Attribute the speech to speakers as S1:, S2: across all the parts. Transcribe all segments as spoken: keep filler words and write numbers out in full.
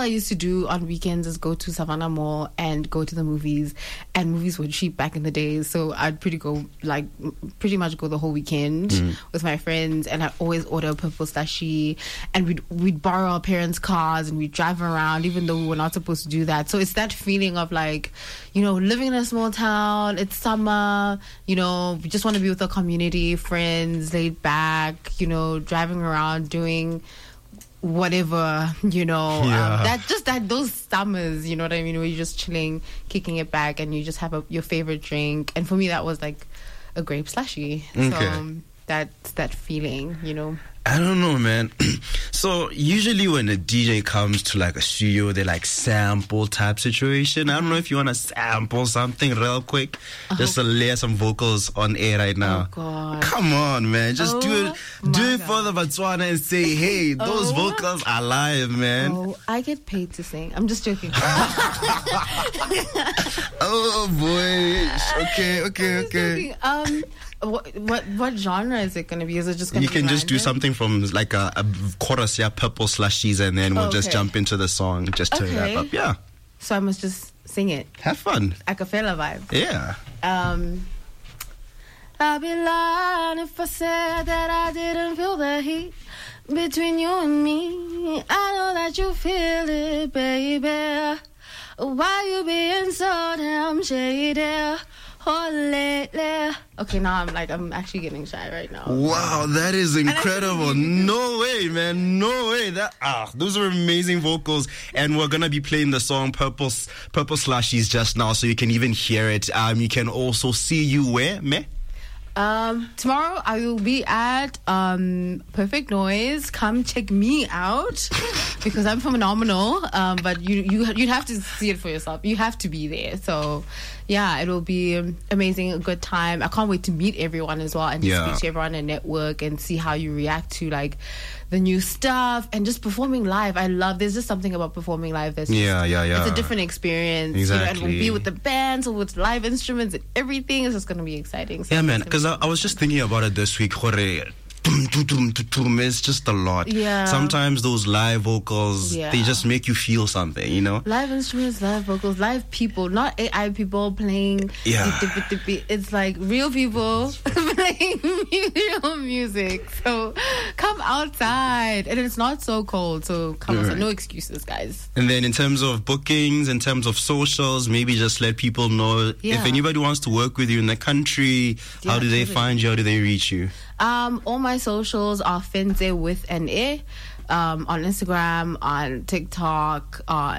S1: I used to do on weekends is go to Savannah Mall and go to the movies. And movies were cheap back in the days, so I'd pretty go like pretty much go the whole weekend mm. with my friends. And I'd always order a purple slushie, and we'd we'd borrow our parents' cars and we'd drive around, even though we were not supposed to do that. So it's that feeling of like, you know, living in a small town. It's summer, you know, we just want to be with the community, friends, laid back, you know, driving around doing whatever, you know,
S2: yeah.
S1: um, that just that those summers, you know what I mean, where you're just chilling, kicking it back, and you just have a, your favorite drink. And for me, that was like a grape slushie.
S2: Okay.
S1: So um, that's that feeling, you know.
S2: I don't know, man. So usually when a D J comes to like a studio, they like sample type situation. I don't know if you want to sample something real quick,
S1: oh.
S2: just to layer some vocals on air right now.
S1: Oh God!
S2: Come on, man. Just
S1: oh,
S2: do it. Do it
S1: God.
S2: for the Botswana and say, hey, those
S1: oh.
S2: vocals are live, man.
S1: Oh, I get paid to sing. I'm just joking.
S2: Oh boy. Okay, okay, okay.
S1: Joking. Um. What, what what genre is it going to be? Is it just going to
S2: You
S1: be
S2: can just
S1: random?
S2: do something from like a, a chorus, yeah, purple slushies, and then we'll
S1: Oh,
S2: just
S1: okay.
S2: jump into the song just to
S1: Okay.
S2: wrap up. Yeah.
S1: So I must just sing it.
S2: Have fun.
S1: A cappella vibe.
S2: Yeah.
S1: Um, I'd be lying if I said that I didn't feel the heat between you and me. I know that you feel it, baby. Why you being so damn shady? Oh, lately. Okay, now I'm like, I'm actually getting shy right now.
S2: Wow, that is incredible. No way, man. No way. That ah, those are amazing vocals. And we're gonna be playing the song Purple Purple Slushies just now, so you can even hear it. Um, you can also see you where, me?
S1: Um, tomorrow I will be at um, Perfect Noise. Come check me out because I'm phenomenal. Um, but you you you'd have to see it for yourself. You have to be there. So yeah, it will be amazing, a good time. I can't wait to meet everyone as well and just
S2: Yeah.
S1: speak to everyone and network and see how you react to like the new stuff and just performing live. I love. There's just something about performing live that's just,
S2: Yeah, yeah, yeah.
S1: It's a different experience. You know, and we'll
S2: Exactly.
S1: be with the bands or with live instruments and everything. It's just going to be exciting. So
S2: Yeah, man.
S1: it's gonna
S2: Because I, I was just thinking about it this week. Hore, dum, dum, dum, dum, dum, It's just a lot.
S1: Yeah.
S2: Sometimes those live vocals,
S1: Yeah.
S2: they just make you feel something, you know?
S1: live instruments, live vocals, live people, not A I people playing.
S2: Yeah.
S1: dip-dip-dip-dip. It's like real people playing real music. So come outside, and it's not so cold. So come outside.
S2: Right.
S1: No excuses, guys.
S2: And then in terms of bookings, in terms of socials, maybe just let people know
S1: Yeah.
S2: if anybody wants to work with you in the country,
S1: Yeah,
S2: how do they
S1: totally.
S2: find you? How do they reach you?
S1: Um, all my socials are Fenze with an E. Um, on Instagram, on TikTok,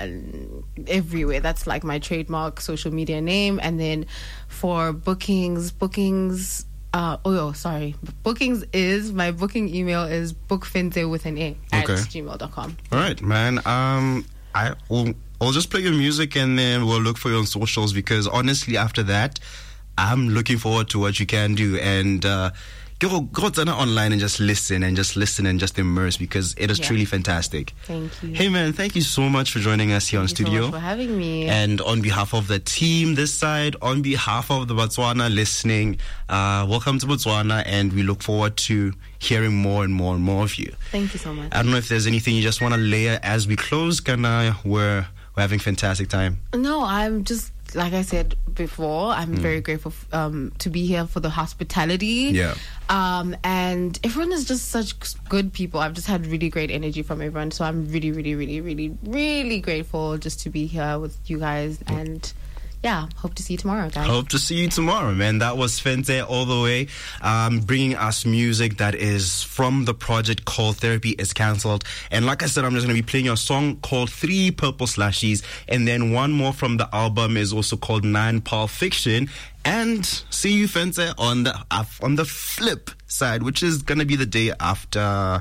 S1: on everywhere. That's like my trademark social media name. And then for bookings, bookings, uh, oh, yo, sorry. Bookings is, my booking email is bookfenze with an E at
S2: Okay.
S1: gmail dot com.
S2: All right, man. Um, I will I'll just play your music and then we'll look for you on socials because honestly, after that, I'm looking forward to what you can do and uh, go go to online and just listen and just listen and just immerse because it is
S1: Yeah.
S2: truly fantastic.
S1: Thank you.
S2: Hey, man, thank you so much for joining us here on
S1: Thank you so
S2: studio.
S1: much for having me.
S2: And on behalf of the team this side, on behalf of the Botswana listening, uh, welcome to Botswana, and we look forward to hearing more and more and more of you.
S1: Thank you so much.
S2: I don't know if there's anything you just want to layer as we close. Kana, we're, we're having fantastic time.
S1: No, I'm just, like I said before, I'm very grateful f- um, to be here for the hospitality.
S2: Yeah.
S1: Um, and everyone is just such good people. I've just had really great energy from everyone. So I'm really, really, really, really, really grateful just to be here with you guys. And yeah, hope to see you tomorrow, guys.
S2: Hope to see you tomorrow, man. That was Fente all the way, um, bringing us music that is from the project called Therapy is Cancelled. And like I said, I'm just going to be playing a song called Three Purple Slashies. And then one more from the album is also called Nine Pulp Fiction. And see you, Fente, on the, uh, on the flip side, which is going to be the day after,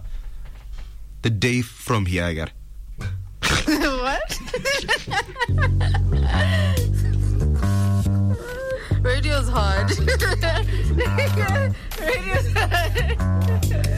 S2: the day from here, I got
S1: What? Radio's hard. Radio's hard.